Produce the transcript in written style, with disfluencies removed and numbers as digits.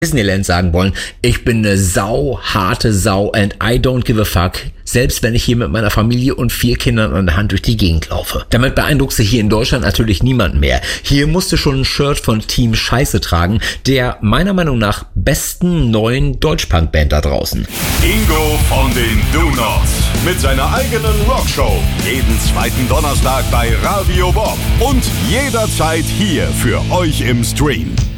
Disneyland sagen wollen, ich bin eine harte Sau and I don't give a fuck, selbst wenn ich hier mit meiner Familie und 4 Kindern an der Hand durch die Gegend laufe. Damit beeindruckst du hier in Deutschland natürlich niemanden mehr. Hier musst du schon ein Shirt von Team Scheiße tragen, der meiner Meinung nach besten neuen Deutschpunk-Band da draußen. Ingo von den Do-Nots mit seiner eigenen Rockshow. Jeden zweiten Donnerstag bei Radio Bob und jederzeit hier für euch im Stream.